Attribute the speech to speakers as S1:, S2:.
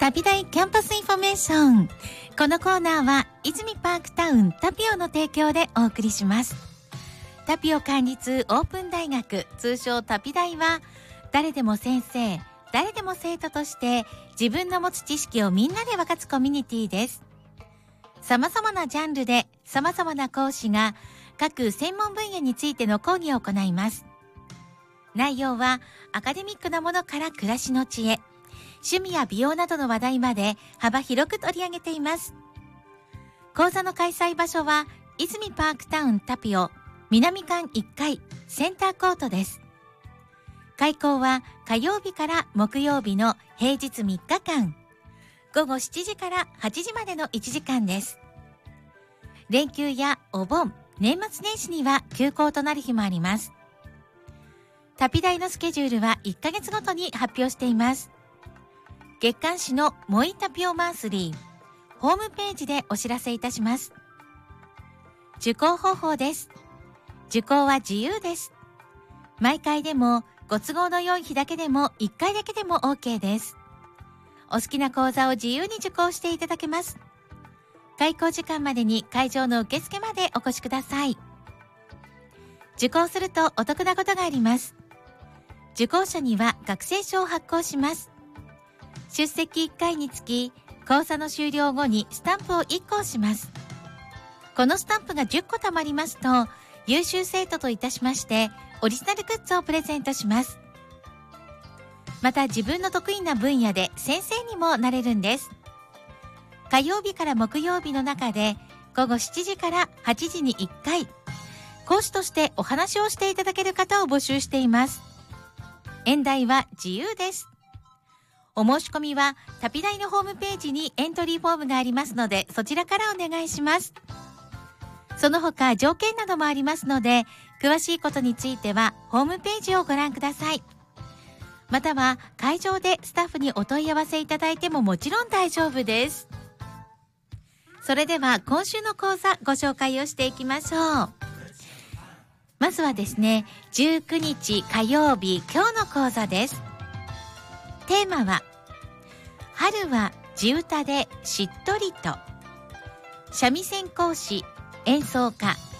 S1: 旅大キャンパスインフォメーション。このコーナーは泉パークタウンタピオの提供でお送りします。タピオ管立オープン大学、通称タピ大は、誰でも先生、誰でも生徒として自分の持つ知識をみんなで分かつコミュニティです。様々なジャンルで様々な講師が各専門分野についての講義を行います。内容はアカデミックなものから暮らしの知恵、趣味や美容などの話題まで幅広く取り上げています。講座の開催場所は泉パークタウンタピオ南館1階センターコートです。開講は火曜日から木曜日の平日3日間、午後7時から8時までの1時間です。連休やお盆、年末年始には休校となる日もあります。タピ大のスケジュールは1ヶ月ごとに発表しています。月刊誌のモイタピオマンスリー、ホームページでお知らせいたします。受講方法です。受講は自由です。毎回でもご都合の良い日だけでも1回だけでも OK です。お好きな講座を自由に受講していただけます。開講時間までに会場の受付までお越しください。受講するとお得なことがあります。受講者には学生証を発行します。出席1回につき、講座の終了後にスタンプを1個押します。このスタンプが10個貯まりますと、優秀生徒といたしまして、オリジナルグッズをプレゼントします。また自分の得意な分野で先生にもなれるんです。火曜日から木曜日の中で、午後7時から8時に1回、講師としてお話をしていただける方を募集しています。演題は自由です。お申し込みはタピ大のホームページにエントリーフォームがありますので、そちらからお願いします。その他条件などもありますので、詳しいことについてはホームページをご覧ください。または会場でスタッフにお問い合わせいただいてももちろん大丈夫です。それでは今週の講座ご紹介をしていきましょう。まずはですね、19日火曜日、今日の講座です。テーマは、春は地唄でしっとりと。三味線講師、演奏家、